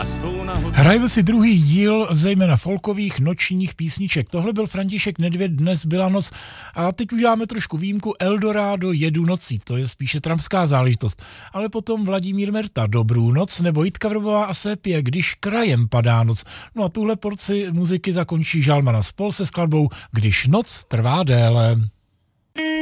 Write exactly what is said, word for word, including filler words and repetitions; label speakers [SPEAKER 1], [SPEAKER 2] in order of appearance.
[SPEAKER 1] Hrajeme si druhý díl zejména folkových nočních písniček. Tohle byl František Nedvěd, Dnes byla noc. A teď uděláme trošku výjimku. Eldorado jedu nocí, to je spíše tramská záležitost. Ale potom Vladimír Merta, Dobrou noc, nebo Jitka Vrbová a Sépie, Když krajem padá noc. No a tuhle porci muziky zakončí Žalmana Spol se skladbou Když noc trvá déle.